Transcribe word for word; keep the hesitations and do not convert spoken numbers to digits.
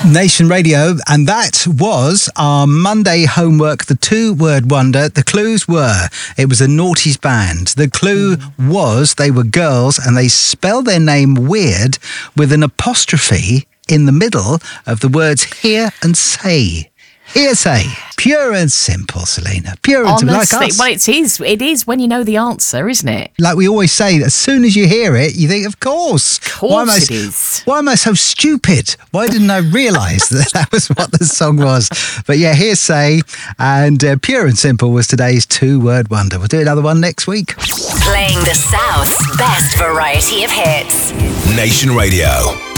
Nation Radio, and that was our Monday homework, the two-word wonder. The clues were, it was a Naughties band. The clue was they were girls and they spelled their name weird with an apostrophe in the middle of the words hear and say. Hearsay. Pure and simple, Selena. Pure and simple, like Honestly, us. well, it is. It is when you know the answer, isn't it? Like we always say, as soon as you hear it, you think, of course. Of course why am I, it is. Why am I so stupid? Why didn't I realise that that was what the song was? But yeah, Hearsay and uh, Pure and Simple was today's two-word wonder. We'll do another one next week. Playing the South's best variety of hits. Nation Radio.